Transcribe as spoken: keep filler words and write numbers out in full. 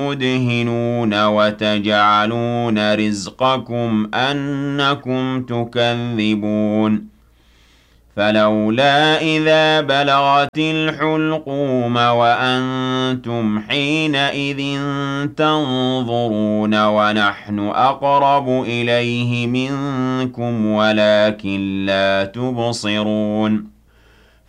تُدْهِنُونَ وَتَجْعَلُونَ رِزْقَكُمْ أَنَّكُمْ تُكَذِّبُونَ فَلَوْلَا إِذَا بَلَغَتِ الْحُلْقُومَ وَأَنتُمْ حِينَئِذٍ تَنظُرُونَ وَنَحْنُ أَقْرَبُ إِلَيْهِ مِنكُمْ وَلَٰكِن لَّا تُبْصِرُونَ